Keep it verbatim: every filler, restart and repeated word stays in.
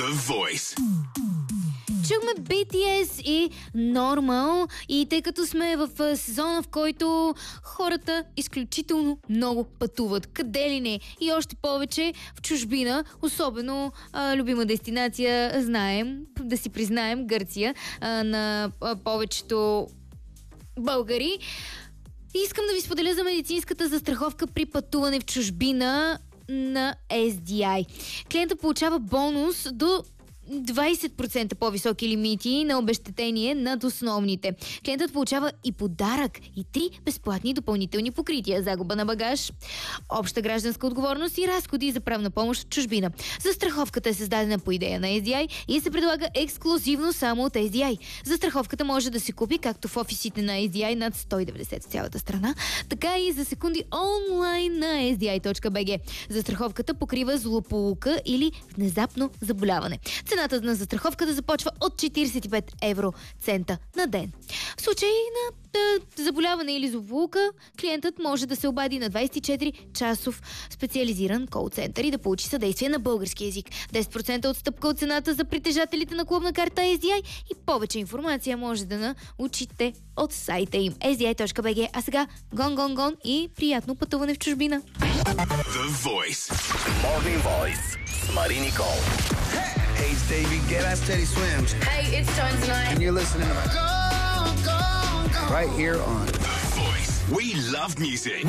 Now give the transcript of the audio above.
The Voice. Чухме би ти ес и Normal, и тъй като сме в сезона, в който хората изключително много пътуват. Къде ли не? И още повече в чужбина, особено а, любима дестинация, знаем, да си признаем, Гърция, а, на а, повечето българи. Искам да ви споделя за медицинската застраховка при пътуване в чужбина на ес ди ай. Клиентът получава бонус до двайсет процента по-високи лимити на обезщетение над основните. Клиентът получава и подарък и три безплатни допълнителни покрития: загуба на багаж, обща гражданска отговорност и разходи за правна помощ в чужбина. Застраховката е създадена по идея на ес ди ай и се предлага ексклузивно само от ес ди ай. Застраховката може да се купи както в офисите на ес ди ай над сто и деветдесет в цялата страна, така и за секунди онлайн на ес ди ай точка би джи. Застраховката покрива злополука или внезапно заболяване. Цената на застраховката започва от четирийсет и пет евро цента на ден. В случай на да, заболяване или злополука, клиентът може да се обади на двайсет и четири часов специализиран кол-център и да получи съдействие на български език. десет процента отстъпка от цената за притежателите на клубна карта ес ди ай и повече информация може да научите от сайта им ес ди ай точка би джи. А сега гон, гон, гон и приятно пътуване в чужбина. The Voice. Morning Voice. С Мари Никол. Hey, it's David Guetta, Teddy Swims. Hey, it's Tones Night. And you're listening to my... Go, go, go. Right here on... The Voice. We love music.